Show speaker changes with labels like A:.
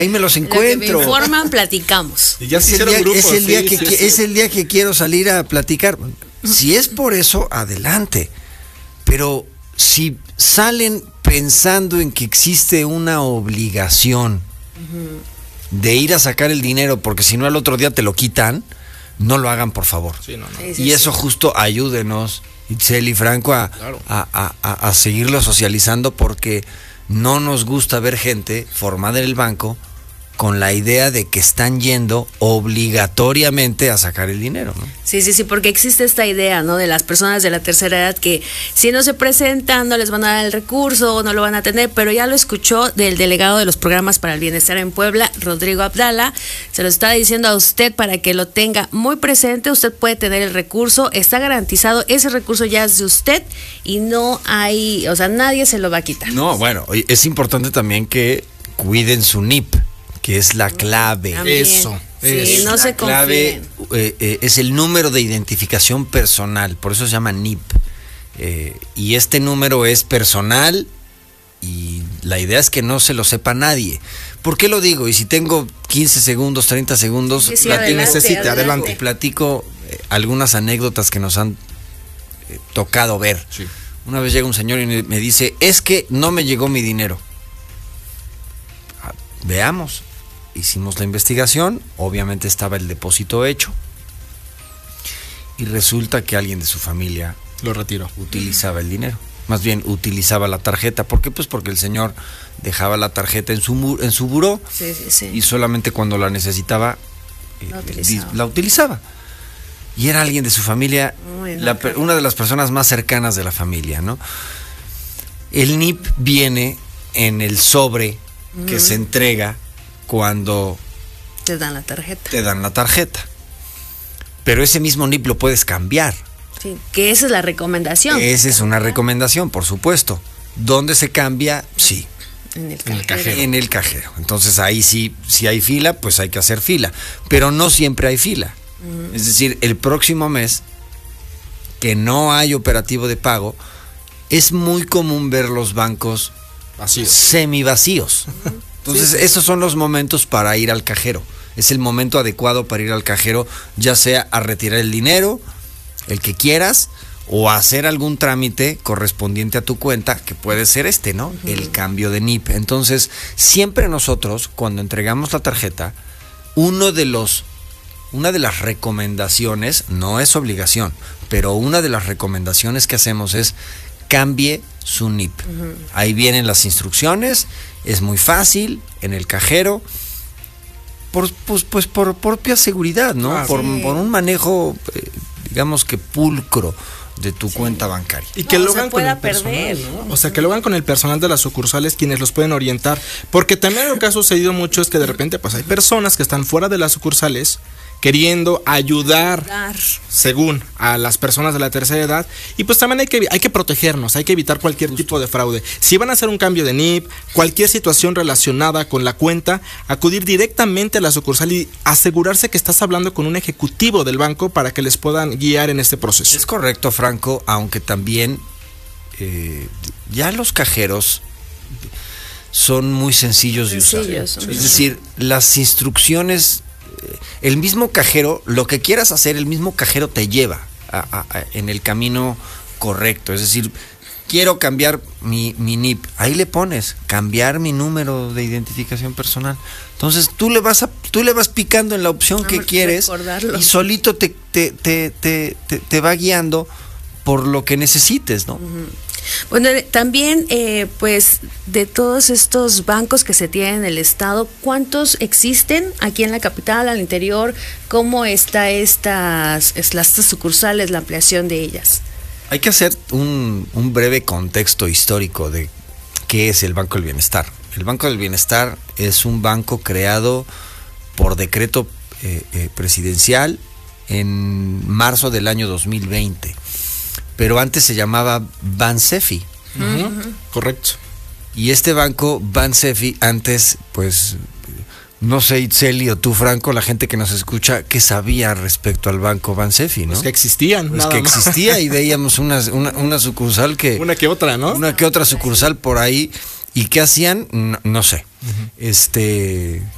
A: Ahí me los encuentro.
B: Lo que me informan, platicamos.
C: Y ya
A: Es el día que quiero salir a platicar. Si es por eso, adelante. Pero si salen pensando en que existe una obligación de ir a sacar el dinero, porque si no al otro día te lo quitan, no lo hagan, por favor.
C: Sí, no.
A: Y eso justo ayúdenos, Itzel y Franco, a seguirlo socializando, porque no nos gusta ver gente formada en el banco con la idea de que están yendo obligatoriamente a sacar el dinero, ¿no?
B: Sí, porque existe esta idea, ¿no? De las personas de la tercera edad que si no se presentan no les van a dar el recurso, no lo van a tener, pero ya lo escuchó del delegado de los programas para el bienestar en Puebla, Rodrigo Abdala, se lo está diciendo a usted para que lo tenga muy presente. Usted puede tener el recurso, está garantizado, ese recurso ya es de usted y no hay, o sea, nadie se lo va a quitar.
A: No, bueno, es importante también que cuiden su NIP, que es la clave.
B: También.
C: Eso.
B: Sí, no se
A: clave
B: confíen.
A: es el número de identificación personal, por eso se llama NIP. Y este número es personal y la idea es que no se lo sepa nadie. ¿Por qué lo digo? Y si tengo 15 segundos, 30 segundos,
B: Sí, adelante.
A: platico algunas anécdotas que nos han tocado ver.
C: Sí.
A: Una vez llega un señor y me dice, es que no me llegó mi dinero. Veamos. Hicimos la investigación, obviamente estaba el depósito hecho y resulta que alguien de su familia
C: Lo retiro.
A: utilizaba el dinero, más bien utilizaba la tarjeta. ¿Por qué? Pues porque el señor dejaba la tarjeta en su buró y solamente cuando la necesitaba la utilizaba. Y era alguien de su familia, una de las personas más cercanas de la familia, ¿no? El NIP viene en el sobre que se entrega cuando
B: te dan la tarjeta.
A: Pero ese mismo NIP lo puedes cambiar.
B: Sí, que esa es la recomendación.
A: Esa es una recomendación, por supuesto. ¿Dónde se cambia? Sí.
B: En el cajero.
A: En el cajero. Entonces ahí sí, si hay fila, pues hay que hacer fila. Pero no siempre hay fila. Es decir, el próximo mes, que no hay operativo de pago, es muy común ver los bancos semivacíos. Entonces, esos son los momentos para ir al cajero. Es el momento adecuado para ir al cajero, ya sea a retirar el dinero, el que quieras, o a hacer algún trámite correspondiente a tu cuenta, que puede ser ¿no? El cambio de NIP. Entonces, siempre nosotros, cuando entregamos la tarjeta, una de las recomendaciones, no es obligación, pero una de las recomendaciones que hacemos es cambie su NIP. Ahí vienen las instrucciones, es muy fácil, en el cajero, por propia seguridad, ¿no?
C: Claro.
A: Por un manejo, digamos que pulcro de tu cuenta bancaria.
C: Y que lo hagan con el
B: perder,
C: personal, ¿no? O sea, que lo hagan con el personal de las sucursales, quienes los pueden orientar. Porque también lo que ha sucedido mucho es que de repente pues hay personas que están fuera de las sucursales queriendo ayudar según a las personas de la tercera edad, y pues también hay que protegernos, hay que evitar cualquier tipo de fraude. Si van a hacer un cambio de NIP, cualquier situación relacionada con la cuenta, acudir directamente a la sucursal y asegurarse que estás hablando con un ejecutivo del banco para que les puedan guiar en este proceso.
A: Es correcto, Franco, aunque también ya los cajeros son muy sencillos de usar. Es decir, las instrucciones, el mismo cajero, lo que quieras hacer, el mismo cajero te lleva en el camino correcto. Es decir, quiero cambiar mi NIP, ahí le pones cambiar mi número de identificación personal. Entonces tú le vas picando en la opción que quieres y solito te va guiando por lo que necesites, ¿no?
B: Bueno, también, pues, de todos estos bancos que se tienen en el estado, ¿cuántos existen aquí en la capital, al interior? ¿Cómo está estas sucursales, la ampliación de ellas?
A: Hay que hacer un breve contexto histórico de qué es el Banco del Bienestar. El Banco del Bienestar es un banco creado por decreto presidencial en marzo del año 2020. Pero antes se llamaba Bansefi.
C: Correcto.
A: Y este banco, Bansefi, antes, pues, no sé, Itzel o tú, Franco, la gente que nos escucha, ¿qué sabía respecto al banco Bansefi, no?
C: Pues que existían.
A: Pues que existía y veíamos una sucursal que...
C: Una que otra, ¿no?
A: Una que otra sucursal por ahí. ¿Y qué hacían? No sé.